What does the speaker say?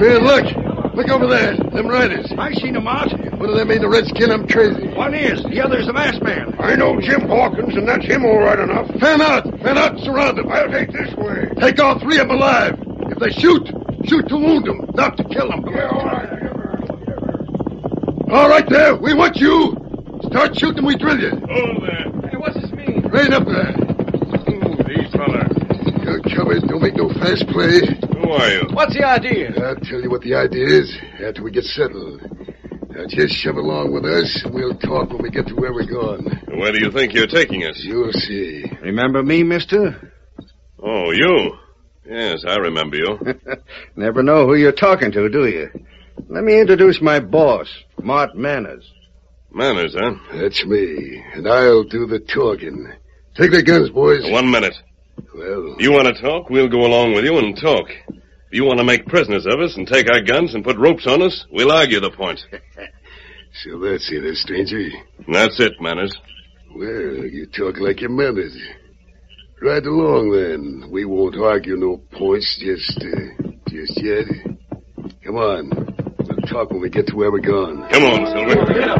Man, look over there. Them riders. I seen them out. What do they mean, the redskin? I'm crazy. One is. The other's the masked man. I know Jim Hawkins, and that's him all right enough. Fan out, surround them. I'll take this way. Take all three of them alive. If they shoot to wound them, not to kill them. Yeah, all right. All right there, we want you. Start shooting, we drill you. Hold there. Hey, what's this mean? Right up there. These fellas. You're covered, don't make no fast play. Who are you? What's the idea? I'll tell you what the idea is after we get settled. Now just shove along with us, and we'll talk when we get to where we're going. Where do you think you're taking us? You'll see. Remember me, mister? Oh, you. Yes, I remember you. Never know who you're talking to, do you? Let me introduce my boss, Mart Manners. Manners, huh? That's me, and I'll do the talking. Take their guns, boys. 1 minute. Well... You want to talk, we'll go along with you and talk. If you want to make prisoners of us and take our guns and put ropes on us, we'll argue the point. So that's it, stranger. That's it, Manners. Well, you talk like your manners. Right along, then. We won't argue no points just yet. Come on. We'll talk when we get to where we're going. Come on, Silver.